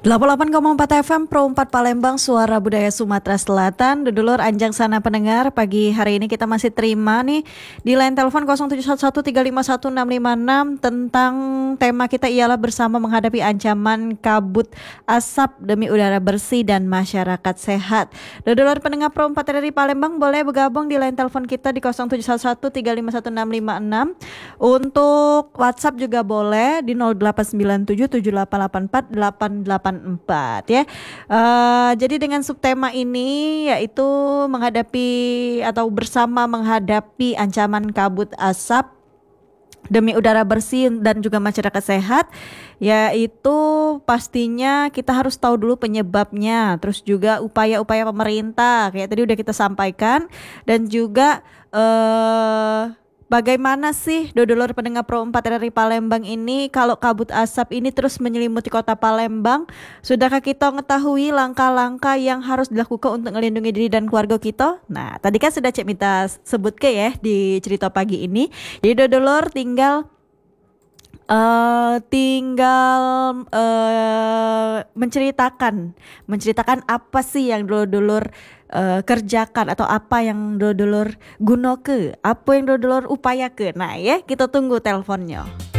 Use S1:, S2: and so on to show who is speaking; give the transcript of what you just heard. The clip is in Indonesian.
S1: 88,4 FM Pro 4 Palembang, Suara Budaya Sumatera Selatan. Dulur Anjang sana pendengar, pagi hari ini kita masih terima nih di line telepon 0711351656 tentang tema kita ialah bersama menghadapi ancaman kabut asap demi udara bersih dan masyarakat sehat. Dulur pendengar Pro 4 dari Palembang boleh bergabung di line telepon kita di 0711351656. Untuk WhatsApp juga boleh di 0897788488 ya. Jadi dengan subtema ini yaitu menghadapi atau bersama menghadapi ancaman kabut asap demi udara bersih dan juga masyarakat sehat, yaitu pastinya kita harus tahu dulu penyebabnya, terus juga upaya-upaya pemerintah kayak tadi udah kita sampaikan, dan juga bagaimana sih dulur pendengar Pro 4 dari Palembang ini kalau kabut asap ini terus menyelimuti kota Palembang? Sudahkah kita mengetahui langkah-langkah yang harus dilakukan untuk melindungi diri dan keluarga kita? Nah, tadi kan sudah Cek Mita sebut ke ya di cerita pagi ini. Jadi dulur tinggal menceritakan apa sih yang dulur kerjakan atau apa yang dulur guna ke, apa yang dulur upaya ke. Nah ya, kita tunggu teleponnya.